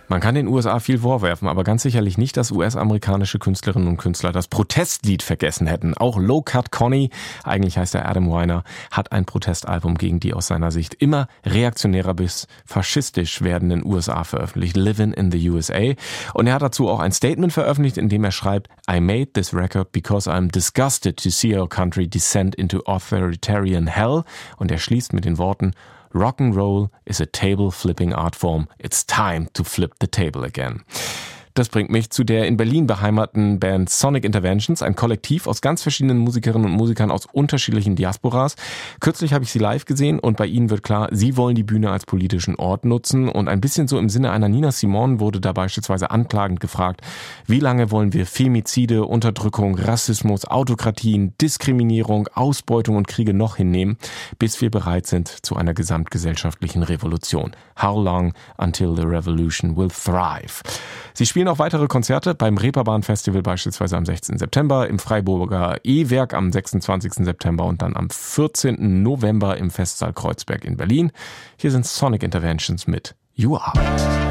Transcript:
Man kann den USA viel vorwerfen, aber ganz sicherlich nicht, dass US-amerikanische Künstlerinnen und Künstler das Protestlied vergessen hätten. Auch Low Cut Connie, eigentlich heißt er Adam Weiner, hat ein Protestalbum gegen die aus seiner Sicht immer reaktionärer bis faschistisch werdenden USA veröffentlicht, Livin' in the USA. Und er hat dazu auch ein Statement veröffentlicht, in dem er schreibt, I made this record because I'm disgusted to see our country descend into authoritarian hell. Und er schließt mit den Worten, Rock'n'Roll is a table-flipping art form. It's time to flip the table again. Das bringt mich zu der in Berlin beheimateten Band Sonic Interventions, ein Kollektiv aus ganz verschiedenen Musikerinnen und Musikern aus unterschiedlichen Diasporas. Kürzlich habe ich sie live gesehen und bei ihnen wird klar, sie wollen die Bühne als politischen Ort nutzen und ein bisschen so im Sinne einer Nina Simone wurde da beispielsweise anklagend gefragt, wie lange wollen wir Femizide, Unterdrückung, Rassismus, Autokratien, Diskriminierung, Ausbeutung und Kriege noch hinnehmen, bis wir bereit sind zu einer gesamtgesellschaftlichen Revolution. How long until the revolution will thrive? Sie spielen auch weitere Konzerte beim Reeperbahn-Festival beispielsweise am 16. September, im Freiburger E-Werk am 26. September und dann am 14. November im Festsaal Kreuzberg in Berlin. Hier sind Sonic Interventions mit You Are.